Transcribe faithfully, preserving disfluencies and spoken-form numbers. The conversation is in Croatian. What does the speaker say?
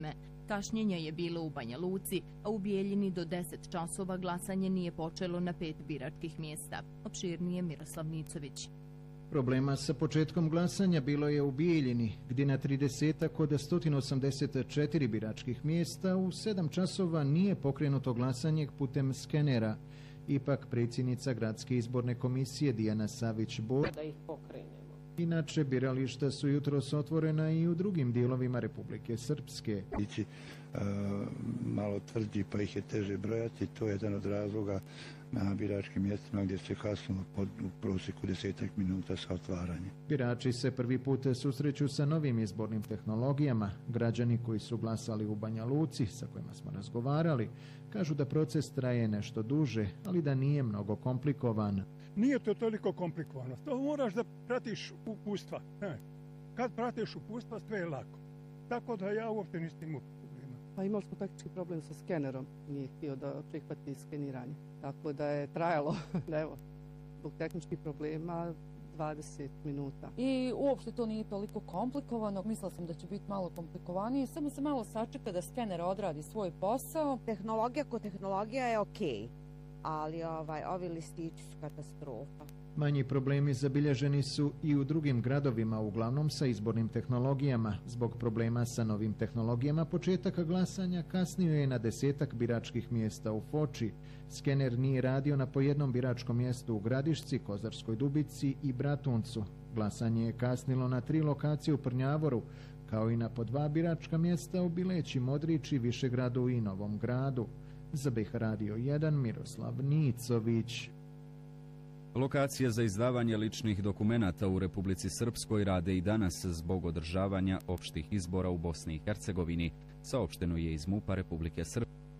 Kašnjenja je bilo u Banja Luci, a u Bijeljini do deset časova glasanje nije počelo na pet biračkih mjesta. Opširnije Miroslav Nicović. Problema sa početkom glasanja bilo je u Bijeljini, gdje na tridesetak od sto osamdeset četiri biračkih mjesta u sedam časova nije pokrenuto glasanje putem skenera. Ipak predsjednica Gradske izborne komisije Dijana Savić-Bor da ih pokrenemo. Inače, birališta su jutros otvorena i u drugim dijelovima Republike Srpske. Ići uh, malo tvrđi pa ih je teže brojati, to je jedan od razloga na biračkim mjestima gdje se kasnilo pod u prosjeku desetak minuta sa otvaranjem. Birači se prvi put susreću sa novim izbornim tehnologijama. Građani koji su glasali u Banja Luci, sa kojima smo razgovarali, kažu da proces traje nešto duže, ali da nije mnogo komplikovan. Nije to toliko komplikovano. To moraš da pratiš upustva. Ne. Kad pratiš upustva, sve je lako. Tako da ja uopšte nisam imao problema. Pa imali smo taktički problem sa skenerom. Nije htio da prihvati skeniranje. Tako da je trajalo, evo, zbog tehničkih problema, dvadeset minuta. I uopšte to nije toliko komplikovano. Mislila sam da će biti malo komplikovanije. Samo se malo sačeka da skener odradi svoj posao. Tehnologija ko tehnologija je okej. Okay. Ali ovaj, ovi listići su katastrofa. Manji problemi zabilježeni su i u drugim gradovima, uglavnom sa izbornim tehnologijama. Zbog problema sa novim tehnologijama, početak glasanja kasnio je na desetak biračkih mjesta u Foči. Skener nije radio na po jednom biračkom mjestu u Gradišci, Kozarskoj Dubici i Bratuncu. Glasanje je kasnilo na tri lokacije u Prnjavoru, kao i na po dva biračka mjesta u Bileći, Modrići, Višegradu i Novom Gradu. Za B H Radio jedan Miroslav Nicović. Lokacije za izdavanje ličnih dokumenata u Republici Srpskoj rade i danas zbog održavanja opštih izbora u Bosni i Hercegovini, saopšteno je iz MUP-a Republike Srpske.